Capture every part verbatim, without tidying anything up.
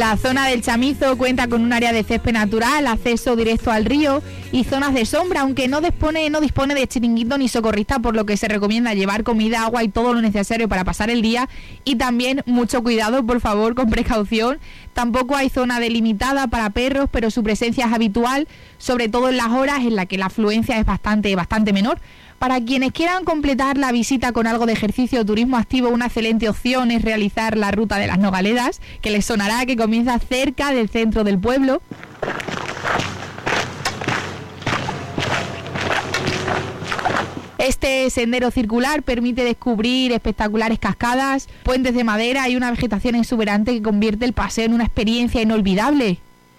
La zona del Chamizo cuenta con un área de césped natural, acceso directo al río y zonas de sombra, aunque no dispone, no dispone de chiringuito ni socorrista, por lo que se recomienda llevar comida, agua y todo lo necesario para pasar el día, y también mucho cuidado, por favor, con precaución. Tampoco hay zona delimitada para perros, pero su presencia es habitual, sobre todo en las horas en las que la afluencia es bastante, bastante menor. Para quienes quieran completar la visita con algo de ejercicio o turismo activo, una excelente opción es realizar la ruta de las Nogaledas, que les sonará que comienza cerca del centro del pueblo. Este sendero circular permite descubrir espectaculares cascadas, puentes de madera y una vegetación exuberante que convierte el paseo en una experiencia inolvidable.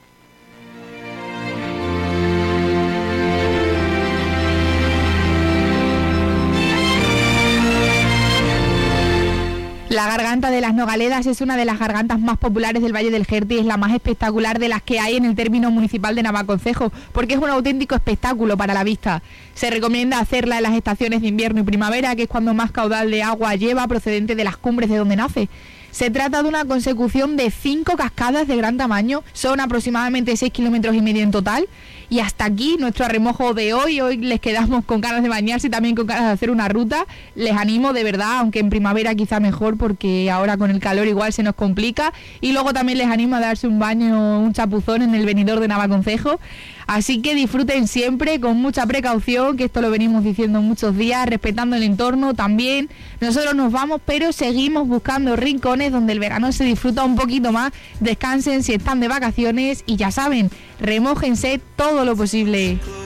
La garganta de las Nogaledas es una de las gargantas más populares del Valle del Jerti y es la más espectacular de las que hay en el término municipal de Navaconcejo, porque es un auténtico espectáculo para la vista. Se recomienda hacerla en las estaciones de invierno y primavera, que es cuando más caudal de agua lleva procedente de las cumbres de donde nace. Se trata de una consecución de cinco cascadas de gran tamaño, son aproximadamente seis kilómetros y medio en total. Y hasta aquí nuestro arremojo de hoy. Hoy les quedamos con ganas de bañarse y también con ganas de hacer una ruta. Les animo de verdad, aunque en primavera quizá mejor, porque ahora con el calor igual se nos complica. Y luego también les animo a darse un baño, un chapuzón en el venidor de Navaconcejo. Así que disfruten siempre con mucha precaución, que esto lo venimos diciendo muchos días, respetando el entorno también. Nosotros nos vamos, pero seguimos buscando rincones donde el verano se disfruta un poquito más. Descansen si están de vacaciones y ya saben, remójense todo lo posible.